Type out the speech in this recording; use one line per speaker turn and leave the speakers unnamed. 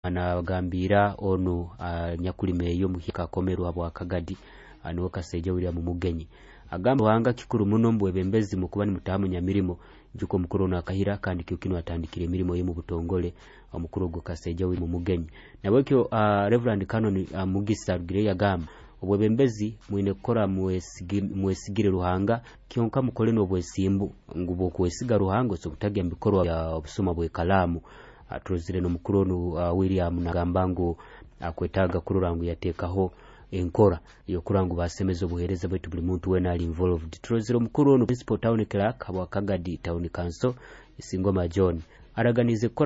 anagambira ono nyakulima eyo muhika komerwa bwa Kagadi aniwo Kasejja William Mugenyi agamba wanga kikuru muno mbwebembezi mukubani mutamu nyamirimo juko mukuru na kahira kandi kyukino atandikire emirimo ye mu butongole omukuru go Kasejja William Mugenyi nabwekyo Reverend Canon Mugisa Rugire yagamba obwebembezi mwine kukora mwesigire ruhanga kyonka mukole n'obwesimbu ngubo kwesiga ruhanga so kutagia bikorwa ya obusoma bwe kalamu atuzire no mukuru William nagambango akwetaga kururangu yatekaho enkora yo kurangu basemeza obuhereza bwetu buli muntu wena ali involved trozero mukuru no principal town clerk wa Kagadi town council Isingoma John araganize